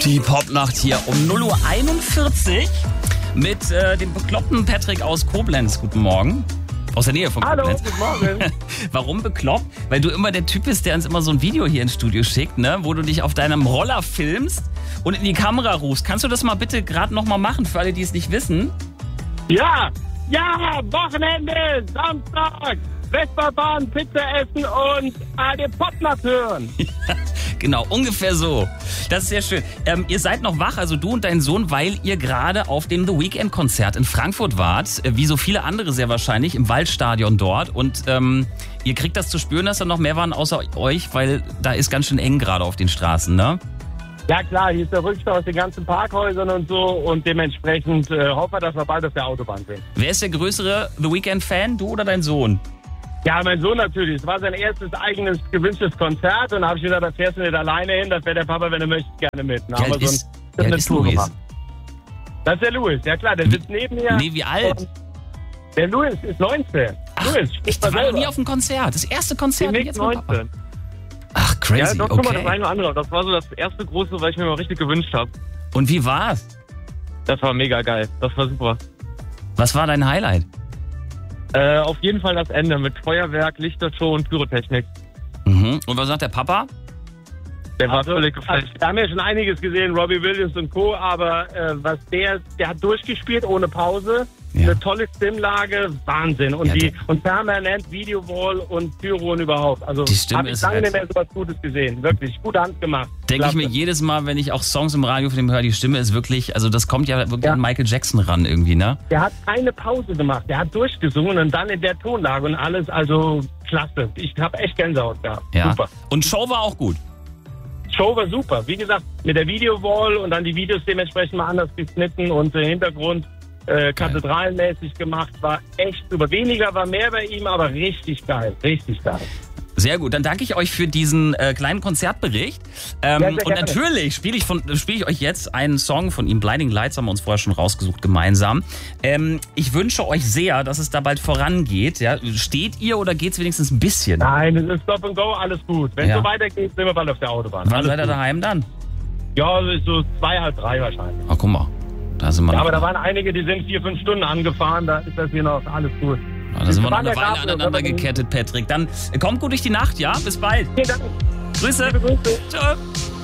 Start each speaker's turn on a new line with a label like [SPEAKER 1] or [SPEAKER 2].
[SPEAKER 1] Die Popnacht hier um 0:41 Uhr mit dem bekloppten Patrick aus Koblenz. Guten Morgen. Aus der Nähe von Koblenz.
[SPEAKER 2] Hallo, guten Morgen.
[SPEAKER 1] Warum bekloppt? Weil du immer der Typ bist, der uns immer so ein Video hier ins Studio schickt, ne? Wo du dich auf deinem Roller filmst und in die Kamera rufst. Kannst du das mal bitte gerade nochmal machen, für alle, die es nicht wissen?
[SPEAKER 2] Ja, Wochenende, Samstag, Westbahn, Pizza essen und den Popnacht hören.
[SPEAKER 1] Genau, ungefähr so. Das ist sehr schön. Ihr seid noch wach, also du und dein Sohn, weil ihr gerade auf dem The Weeknd-Konzert in Frankfurt wart. Wie so viele andere sehr wahrscheinlich, im Waldstadion dort. Und ihr kriegt das zu spüren, dass da noch mehr waren außer euch, weil da ist ganz schön eng gerade auf den Straßen, ne?
[SPEAKER 2] Ja klar, hier ist der Rückstau aus den ganzen Parkhäusern und so und dementsprechend hoffen wir, dass wir bald auf der Autobahn sind.
[SPEAKER 1] Wer ist der größere The Weeknd-Fan, du oder dein Sohn?
[SPEAKER 2] Ja, mein Sohn natürlich. Es war sein erstes eigenes gewünschtes Konzert und da habe ich gesagt, da fährst du nicht alleine hin, das wäre der Papa, wenn du möchtest, gerne mit.
[SPEAKER 1] Wie alt ist Louis?
[SPEAKER 2] Das ist der Louis, ja klar, der sitzt neben mir.
[SPEAKER 1] Nee, wie alt?
[SPEAKER 2] Der Louis ist 19.
[SPEAKER 1] Ach,
[SPEAKER 2] Louis,
[SPEAKER 1] ich war noch nie auf dem Konzert. Das erste Konzert.
[SPEAKER 2] Jetzt 19.
[SPEAKER 1] Ach, crazy,
[SPEAKER 3] ja, doch, guck mal, das
[SPEAKER 1] okay.
[SPEAKER 3] eine oder andere. Das war so das erste große, was ich mir mal richtig gewünscht habe.
[SPEAKER 1] Und wie war's?
[SPEAKER 3] Das war mega geil. Das war super.
[SPEAKER 1] Was war dein Highlight?
[SPEAKER 3] Auf jeden Fall das Ende mit Feuerwerk, Lichtershow und Pyrotechnik.
[SPEAKER 1] Mhm. Und was sagt der Papa?
[SPEAKER 3] Der war
[SPEAKER 2] Also,
[SPEAKER 3] völlig geflasht.
[SPEAKER 2] Wir haben ja schon einiges gesehen, Robbie Williams und Co., aber was der hat durchgespielt ohne Pause.
[SPEAKER 1] Ja.
[SPEAKER 2] Eine tolle Stimmlage, Wahnsinn. Und
[SPEAKER 1] Ja,
[SPEAKER 2] und permanent Videowall und Pyro und überhaupt. Also
[SPEAKER 1] Die Stimme
[SPEAKER 2] habe ich
[SPEAKER 1] ist
[SPEAKER 2] lange
[SPEAKER 1] halt-
[SPEAKER 2] nicht mehr so was Gutes gesehen. Wirklich, gute Hand gemacht.
[SPEAKER 1] Denke ich
[SPEAKER 2] Klasse.
[SPEAKER 1] mir jedes Mal, wenn ich auch Songs im Radio von dem höre, die Stimme ist wirklich, also das kommt ja wirklich
[SPEAKER 2] Ja.
[SPEAKER 1] an Michael Jackson ran irgendwie, ne?
[SPEAKER 2] Der hat keine Pause gemacht. Der hat durchgesungen und dann in der Tonlage und alles. Also klasse. Ich habe echt Gänsehaut gehabt.
[SPEAKER 1] Ja.
[SPEAKER 2] Super.
[SPEAKER 1] Und Show war auch gut.
[SPEAKER 2] Show war super. Wie gesagt, mit der Videowall und dann die Videos dementsprechend mal anders geschnitten und Hintergrund kathedralenmäßig gemacht. War echt super. Weniger war mehr bei ihm, aber richtig geil. Richtig geil.
[SPEAKER 1] Sehr gut, dann danke ich euch für diesen kleinen Konzertbericht.
[SPEAKER 2] sehr
[SPEAKER 1] Und
[SPEAKER 2] gerne.
[SPEAKER 1] natürlich spiele ich euch jetzt einen Song von ihm, Blinding Lights, haben wir uns vorher schon rausgesucht gemeinsam. Ich wünsche euch sehr, dass es da bald vorangeht. Ja? Steht ihr oder geht's wenigstens ein bisschen?
[SPEAKER 2] Nein, es ist Stop and Go, alles gut. Wenn es
[SPEAKER 1] Ja.
[SPEAKER 2] so weitergeht, sind wir bald auf der Autobahn.
[SPEAKER 1] Wann
[SPEAKER 2] Alles
[SPEAKER 1] seid ihr
[SPEAKER 2] gut.
[SPEAKER 1] daheim dann?
[SPEAKER 2] Ja, so 2, halb 3 wahrscheinlich.
[SPEAKER 1] Oh, guck mal, da sind wir
[SPEAKER 2] Ja,
[SPEAKER 1] noch.
[SPEAKER 2] aber da waren einige, die sind 4, 5 Stunden angefahren, da ist das hier noch alles gut.
[SPEAKER 1] Da sind wir noch eine
[SPEAKER 2] Wir fahren
[SPEAKER 1] Weile
[SPEAKER 2] der
[SPEAKER 1] aneinander
[SPEAKER 2] Garten,
[SPEAKER 1] gekettet, Patrick. Dann kommt gut durch die Nacht, ja? Bis bald.
[SPEAKER 2] Vielen Dank.
[SPEAKER 1] Grüße.
[SPEAKER 2] Liebe Grüße.
[SPEAKER 1] Tschö.